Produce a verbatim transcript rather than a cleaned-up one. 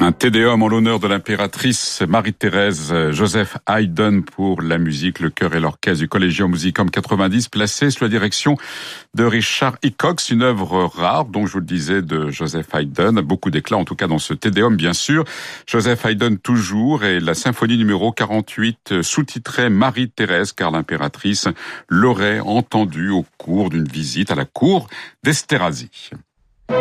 Un Tédéum en l'honneur de l'impératrice Marie-Thérèse Joseph Haydn pour la musique, le chœur et l'orchestre du Collegium Musicum quatre-vingt-dix, placé sous la direction de Richard Hickox, une œuvre rare, dont je vous le disais, de Joseph Haydn. Beaucoup d'éclat, en tout cas, dans ce Tédéum, bien sûr. Joseph Haydn toujours, et la symphonie numéro quarante-huit, sous-titrée Marie-Thérèse, car l'impératrice l'aurait entendue au cours d'une visite à la cour d'Esterházy.